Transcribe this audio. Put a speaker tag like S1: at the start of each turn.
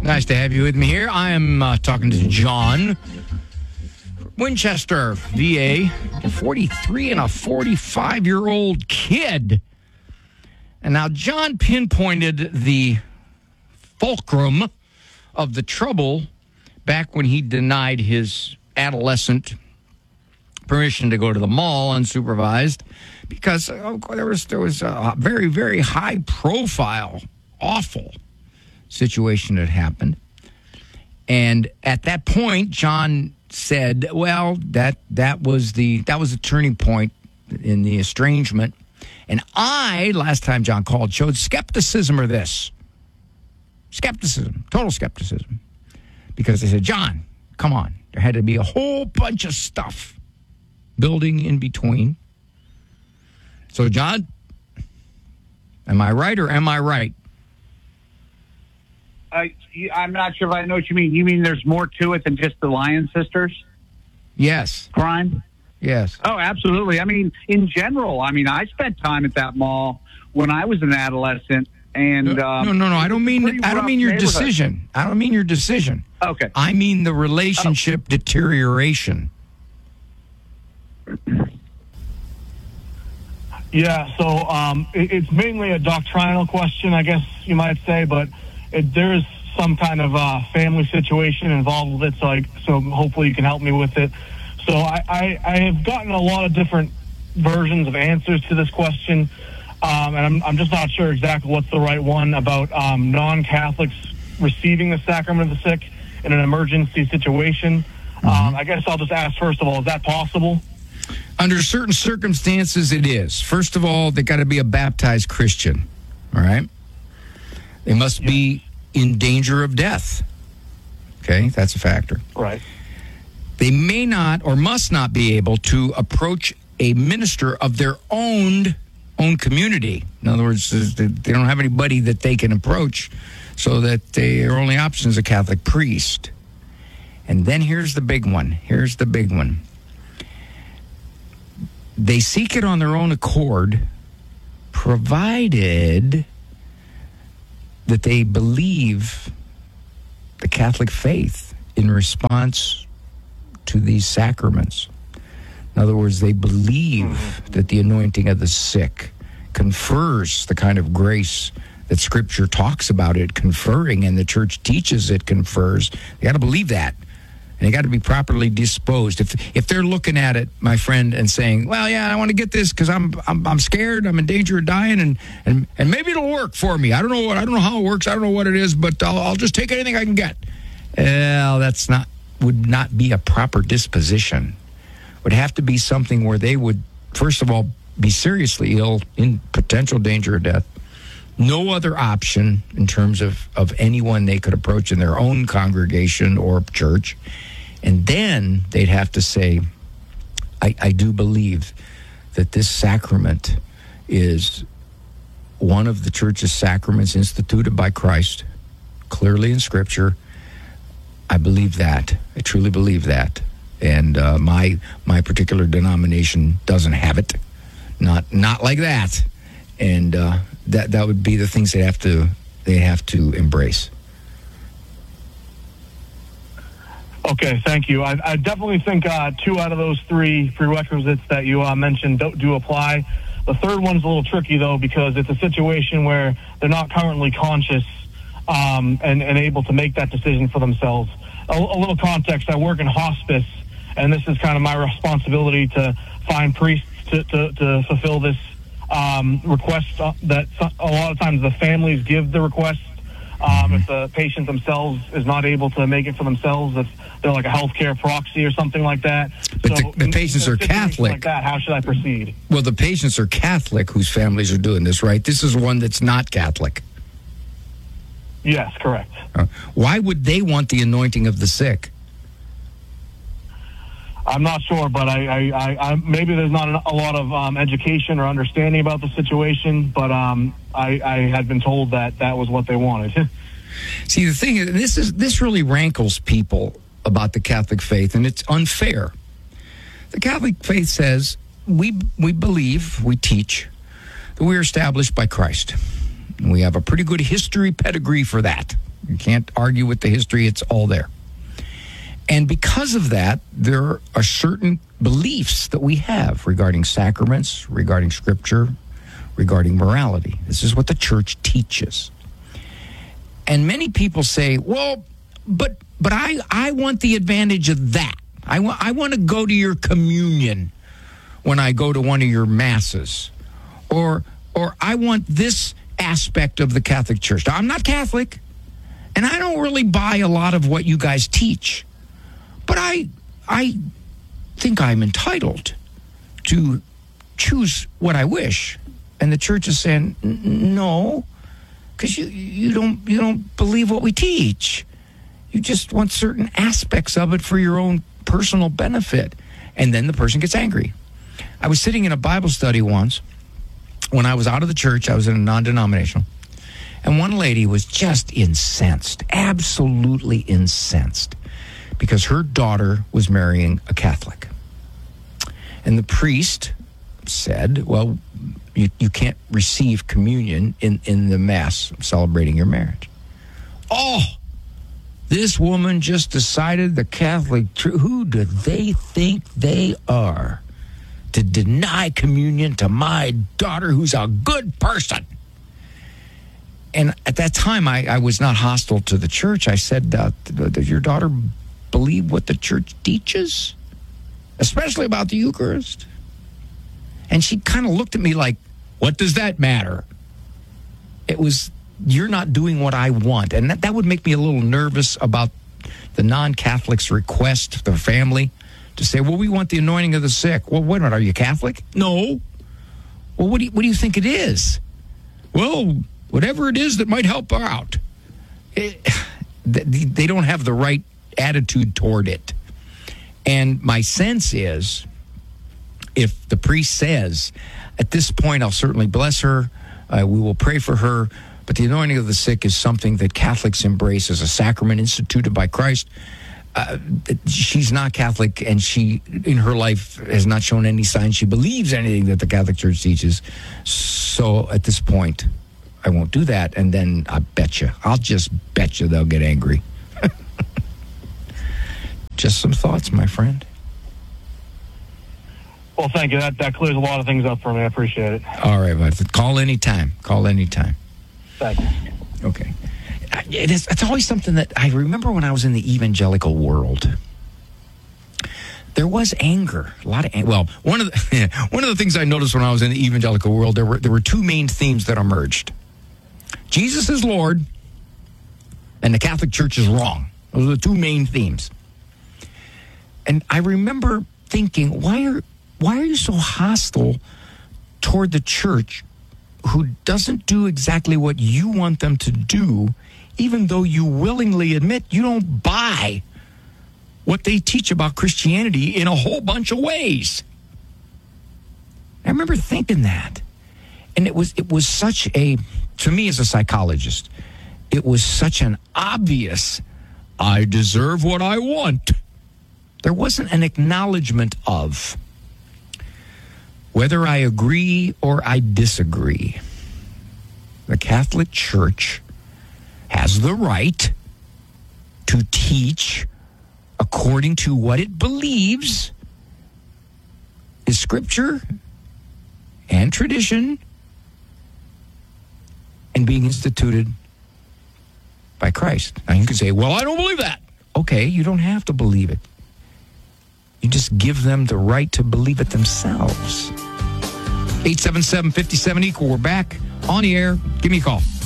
S1: Nice to have you with me here. I am talking to John Winchester, VA, a 43 and a 45-year-old kid. And now John pinpointed the fulcrum of the trouble back when he denied his adolescent permission to go to the mall unsupervised because there was a very, very high-profile, awful situation that happened. And at that point, John said, well, that was the turning point in the estrangement. And I, last time John called, showed skepticism of this. Skepticism, total skepticism. Because I said, John, come on. There had to be a whole bunch of stuff building in between. So, John, am I right or am I right?
S2: I'm not sure if I know what you mean. You mean there's more to it than just the Lyon sisters?
S1: Yes.
S2: Crime?
S1: Yes.
S2: Oh, absolutely. I mean, in general, I spent time at that mall when I was an adolescent. And
S1: no. I don't mean your decision. I don't mean your decision.
S2: Okay.
S1: I mean the relationship deterioration.
S3: Yeah. So it's mainly a doctrinal question, I guess you might say, but there is some kind of family situation involved with it. So hopefully you can help me with it. So I have gotten a lot of different versions of answers to this question. And I'm just not sure exactly what's the right one about non-Catholics receiving the sacrament of the sick in an emergency situation. I guess I'll just ask, first of all, is that possible?
S1: Under certain circumstances, it is. First of all, they got to be a baptized Christian, all right? They must be in danger of death. Okay, that's a factor.
S3: Right.
S1: They may not or must not be able to approach a minister of their own community. In other words, they don't have anybody that they can approach, so that their only option is a Catholic priest. And then here's the big one. They seek it on their own accord, provided that they believe the Catholic faith in response to these sacraments. In other words, they believe that the anointing of the sick confers the kind of grace that Scripture talks about it conferring and the Church teaches it confers. They got to believe that. And they got to be properly disposed. If they're looking at it, my friend, and saying, well, yeah, I want to get this because I'm scared, I'm in danger of dying, and maybe it'll work for me. I don't know how it works, I don't know what it is, but I'll just take anything I can get. Well, would not be a proper disposition. Would have to be something where they would, first of all, be seriously ill, in potential danger of death. No other option in terms of anyone they could approach in their own congregation or church. And then they'd have to say, I do believe that this sacrament is one of the Church's sacraments instituted by Christ, clearly in Scripture. I believe that. I truly believe that. And my particular denomination doesn't have it. Not like that. And that would be the things they have to embrace.
S3: Okay, thank you. I definitely think 2 out of those 3 prerequisites that you mentioned do apply. The third one's a little tricky, though, because it's a situation where they're not currently conscious and able to make that decision for themselves. A little context, I work in hospice, and this is kind of my responsibility to find priests to fulfill this request that a lot of times the families give the request. If the patient themselves is not able to make it for themselves, if they're like a healthcare proxy or something like that.
S1: But so the patients are Catholic.
S3: Like that, how should I proceed?
S1: Well, the patients are Catholic whose families are doing this, right? This is one that's not Catholic.
S3: Yes, correct.
S1: Why would they want the anointing of the sick?
S3: I'm not sure, but I maybe there's not a lot of education or understanding about the situation, but I had been told that was what they wanted.
S1: See, the thing is, this really rankles people about the Catholic faith, and it's unfair. The Catholic faith says we believe, we teach that we are established by Christ. And we have a pretty good history pedigree for that. You can't argue with the history. It's all there. And because of that, there are certain beliefs that we have regarding sacraments, regarding Scripture, regarding morality. This is what the church teaches. And many people say, well, but I want the advantage of that. I want to go to your communion when I go to one of your masses. Or I want this aspect of the Catholic Church. Now, I'm not Catholic, and I don't really buy a lot of what you guys teach. But I think I'm entitled to choose what I wish. And the church is saying, no, because you don't believe what we teach. You just want certain aspects of it for your own personal benefit. And then the person gets angry. I was sitting in a Bible study once when I was out of the church. I was in a non-denominational. And one lady was just incensed, absolutely incensed, because her daughter was marrying a Catholic. And the priest said, well, you can't receive communion in the Mass celebrating your marriage. Oh, this woman just decided the Catholic Church, who do they think they are to deny communion to my daughter who's a good person? And at that time, I was not hostile to the church. I said, does your daughter believe what the church teaches, especially about the Eucharist? And she kind of looked at me like, what does that matter? It was, you're not doing what I want. And that would make me a little nervous about the non-Catholic's request, the family, to say, well, we want the anointing of the sick. Well, wait a minute, are you Catholic? No. Well, what do you think it is? Well, whatever it is that might help her out. They don't have the right attitude toward it. And my sense is, if the priest says, at this point, I'll certainly bless her, we will pray for her, but the anointing of the sick is something that Catholics embrace as a sacrament instituted by Christ. She's not Catholic, and she, in her life, has not shown any sign she believes anything that the Catholic Church teaches. So at this point, I won't do that, and then I'll just bet you they'll get angry. Just some thoughts, my friend.
S3: Well, thank you. That clears a lot of things up for me. I appreciate it.
S1: All right, bud. Call anytime.
S3: Thank you.
S1: Okay. It's always something that I remember when I was in the evangelical world. There was anger, a lot of anger. Well, one of the things I noticed when I was in the evangelical world, there were two main themes that emerged. Jesus is Lord, and the Catholic Church is wrong. Those are the two main themes. And I remember thinking, why are you so hostile toward the church who doesn't do exactly what you want them to do, even though you willingly admit you don't buy what they teach about Christianity in a whole bunch of ways? I remember thinking that. And it was such a, to me as a psychologist, it was such an obvious, I deserve what I want. There wasn't an acknowledgement of whether I agree or I disagree. The Catholic Church has the right to teach according to what it believes is Scripture and tradition and being instituted by Christ. Now you can say, well, I don't believe that. Okay, you don't have to believe it. You just give them the right to believe it themselves. 877-57-EQUAL. We're back on the air. Give me a call.